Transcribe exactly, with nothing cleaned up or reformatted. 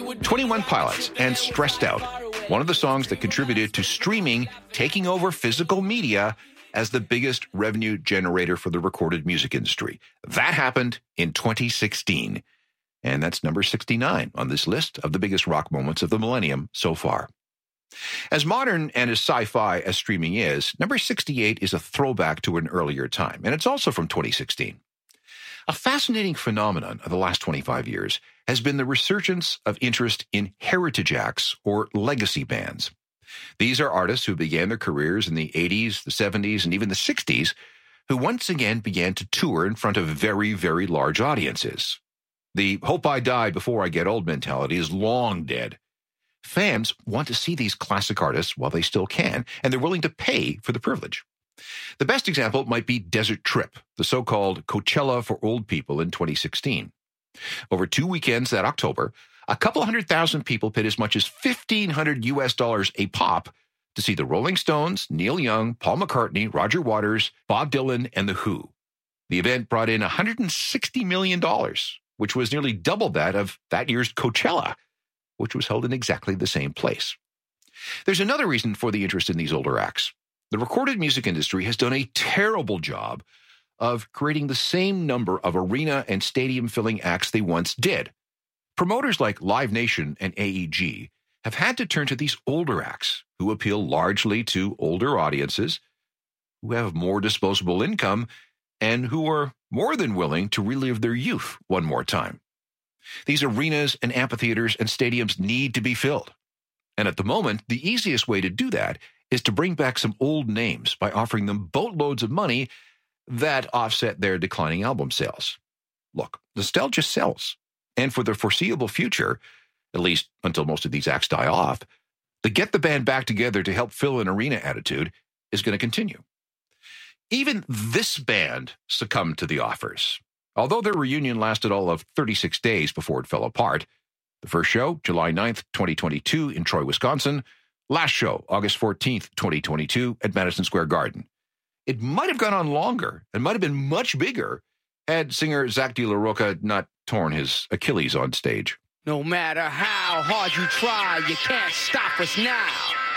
twenty-one Pilots and Stressed Out, one of the songs that contributed to streaming taking over physical media as the biggest revenue generator for the recorded music industry. That happened in twenty sixteen. And that's number sixty-nine on this list of the biggest rock moments of the millennium so far. As modern and as sci-fi as streaming is, number sixty-eight is a throwback to an earlier time, and it's also from twenty sixteen. A fascinating phenomenon of the last twenty-five years has been the resurgence of interest in heritage acts or legacy bands. These are artists who began their careers in the eighties, the seventies, and even the sixties, who once again began to tour in front of very, very large audiences. The hope I die before I get old mentality is long dead. Fans want to see these classic artists while they still can, and they're willing to pay for the privilege. The best example might be Desert Trip, the so-called Coachella for old people in twenty sixteen. Over two weekends that October, a couple hundred thousand people paid as much as fifteen hundred U S dollars a pop to see the Rolling Stones, Neil Young, Paul McCartney, Roger Waters, Bob Dylan, and The Who. The event brought in one hundred sixty million dollars, which was nearly double that of that year's Coachella, which was held in exactly the same place. There's another reason for the interest in these older acts. The recorded music industry has done a terrible job of creating the same number of arena and stadium-filling acts they once did. Promoters like Live Nation and A E G have had to turn to these older acts who appeal largely to older audiences, who have more disposable income, and who are more than willing to relive their youth one more time. These arenas and amphitheaters and stadiums need to be filled. And at the moment, the easiest way to do that is to bring back some old names by offering them boatloads of money that offset their declining album sales. Look, nostalgia sells. And for the foreseeable future, at least until most of these acts die off, the get the band back together to help fill an arena attitude is going to continue. Even this band succumbed to the offers. Although their reunion lasted all of thirty-six days before it fell apart. The first show, July ninth, twenty twenty-two in Troy, Wisconsin. Last show, August fourteenth, twenty twenty-two at Madison Square Garden. It might have gone on longer and might have been much bigger had singer Zach De La Rocha not torn his Achilles on stage. No matter how hard you try, you can't stop us now.